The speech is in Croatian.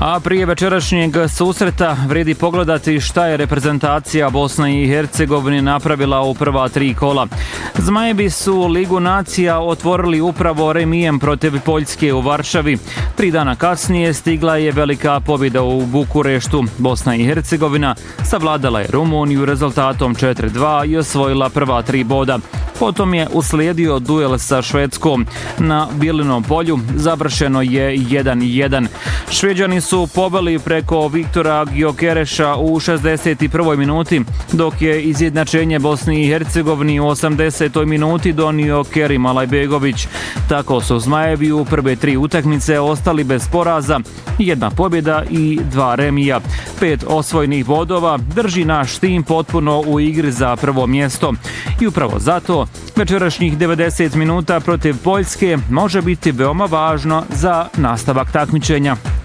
A prije večerašnjeg susreta vredi pogledati šta je reprezentacija Bosne i Hercegovine napravila u prva 3 kola. Zmajevi su Ligu nacija otvorili upravo remijem protiv Poljske u Varšavi. 3 dana kasnije stigla je velika pobjeda u Bukureštu. Bosna i Hercegovina savladala je Rumuniju rezultatom 4:2 i osvojila prva 3 boda. Potom je uslijedio duel sa Švedskom. Na Bilinom polju završeno je 1:1. Šveđani su pobili preko Viktora Gjokereša u 61. minuti, dok je izjednačenje Bosni i Hercegovini u 80. minuti donio Kerim Alajbegović. Tako su Zmajevi u prve 3 utakmice ostali bez poraza, 1 pobjeda i 2 remija. 5 osvojenih bodova drži naš tim potpuno u igri za prvo mjesto. I upravo zato večerašnjih 90 minuta protiv Poljske može biti veoma važno za nastavak takmičenja.